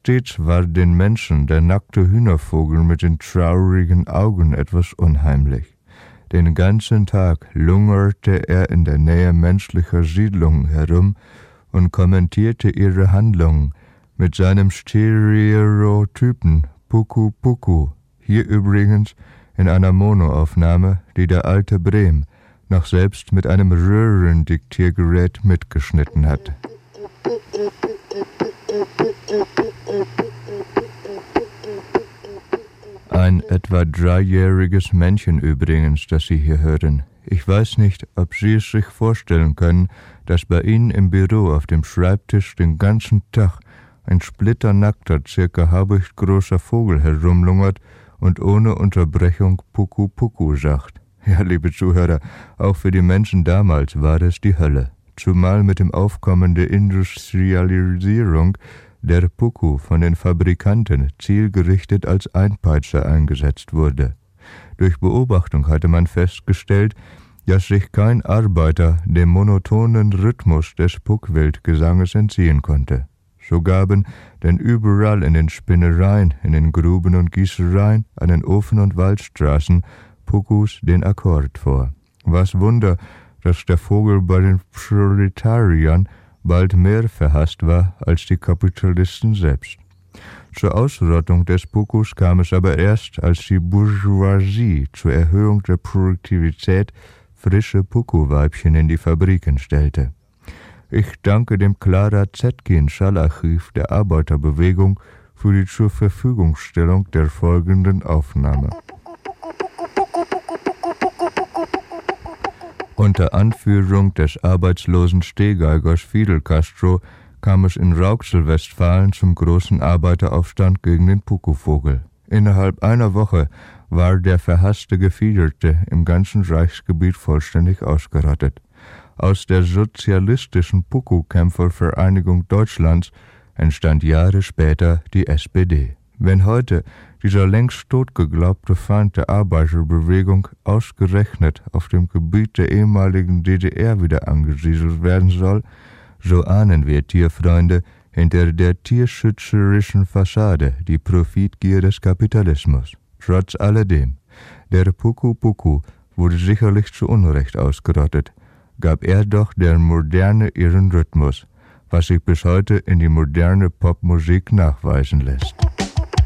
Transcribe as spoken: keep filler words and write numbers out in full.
stets war den Menschen der nackte Hühnervogel mit den traurigen Augen etwas unheimlich. Den ganzen Tag lungerte er in der Nähe menschlicher Siedlungen herum und kommentierte ihre Handlungen mit seinem Stereotypen Puku Puku, hier übrigens in einer Monoaufnahme, die der alte Brehm noch selbst mit einem Röhrendiktiergerät mitgeschnitten hatte. Ein etwa dreijähriges Männchen übrigens, das Sie hier hören. Ich weiß nicht, ob Sie es sich vorstellen können, dass bei Ihnen im Büro auf dem Schreibtisch den ganzen Tag ein splitternackter, circa habicht großer Vogel herumlungert und ohne Unterbrechung Puku Puku sagt. Ja, liebe Zuhörer, auch für die Menschen damals war es die Hölle. Zumal mit dem Aufkommen der Industrialisierung der Puku von den Fabrikanten zielgerichtet als Einpeitscher eingesetzt wurde. Durch Beobachtung hatte man festgestellt, dass sich kein Arbeiter dem monotonen Rhythmus des Puckwildgesanges entziehen konnte. So gaben denn überall in den Spinnereien, in den Gruben und Gießereien, an den Ofen- und Waldstraßen Pukus den Akkord vor. Was Wunder, dass der Vogel bei den Proletariern bald mehr verhasst war als die Kapitalisten selbst. Zur Ausrottung des Pukus kam es aber erst, als die Bourgeoisie zur Erhöhung der Produktivität frische Puku-Weibchen in die Fabriken stellte. Ich danke dem Clara Zetkin-Schallarchiv der Arbeiterbewegung für die zur Verfügungstellung der folgenden Aufnahme. Unter Anführung des arbeitslosen Stehgeigers Fidel Castro kam es in Rauxel-Westfalen zum großen Arbeiteraufstand gegen den Puku-Vogel. Innerhalb einer Woche war der verhasste Gefiederte im ganzen Reichsgebiet vollständig ausgerottet. Aus der sozialistischen Puku-Kämpfervereinigung Deutschlands entstand Jahre später die S P D. Wenn heute dieser längst totgeglaubte Feind der Arbeiterbewegung ausgerechnet auf dem Gebiet der ehemaligen D D R wieder angesiedelt werden soll, so ahnen wir Tierfreunde hinter der tierschützerischen Fassade die Profitgier des Kapitalismus. Trotz alledem, der Puku Puku wurde sicherlich zu Unrecht ausgerottet, gab er doch der Moderne ihren Rhythmus, was sich bis heute in die moderne Popmusik nachweisen lässt.